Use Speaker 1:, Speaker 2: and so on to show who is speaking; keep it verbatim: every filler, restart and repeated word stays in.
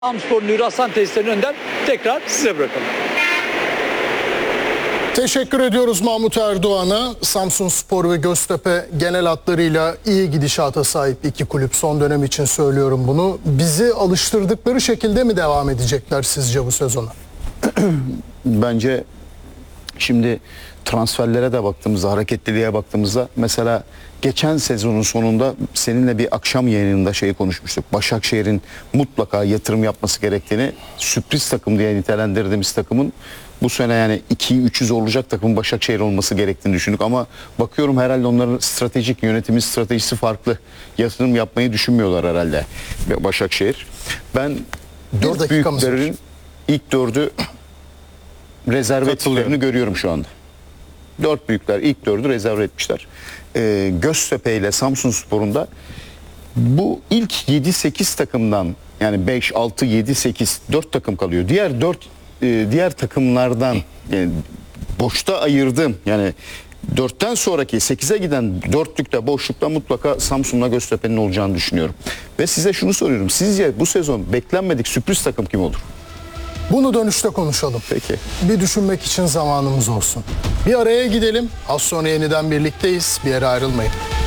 Speaker 1: Samspor Nuri Hasan tesislerinin önünden tekrar size bırakalım.
Speaker 2: Teşekkür ediyoruz Mahmut Erdoğan'a. Samsunspor ve Göztepe genel hatlarıyla iyi gidişata sahip iki kulüp. Son dönem için söylüyorum bunu. Bizi alıştırdıkları şekilde mi devam edecekler sizce bu sezona?
Speaker 3: Bence şimdi transferlere de baktığımızda, hareketliliğe baktığımızda mesela geçen sezonun sonunda seninle bir akşam yayınında şeyi konuşmuştuk. Başakşehir'in mutlaka yatırım yapması gerektiğini, sürpriz takım diye nitelendirdiğimiz takımın bu sene yani ikiyi üçü zorlayacak takım Başakşehir olması gerektiğini düşündük ama bakıyorum herhalde onların stratejik yönetimin stratejisi farklı. Yatırım yapmayı düşünmüyorlar herhalde Başakşehir. Ben dört büyüklerin ilk dördü rezerve ettiklerini görüyorum şu anda. Dört büyükler ilk dördü rezerve etmişler. Ee, Göztepe ile Samsunspor'un da bu ilk yedi sekiz takımdan yani beş, altı, yedi, sekiz dört takım kalıyor. Diğer dört e, diğer takımlardan yani boşta ayırdığım yani dörtten sonraki sekize giden dörtlükte boşlukta mutlaka Samsun'la Göztepe'nin olacağını düşünüyorum. Ve size şunu soruyorum. Sizce bu sezon beklenmedik sürpriz takım kim olur?
Speaker 2: Bunu dönüşte konuşalım.
Speaker 3: Peki.
Speaker 2: Bir düşünmek için zamanımız olsun. Bir araya gidelim. Az sonra yeniden birlikteyiz. Bir yere ayrılmayın.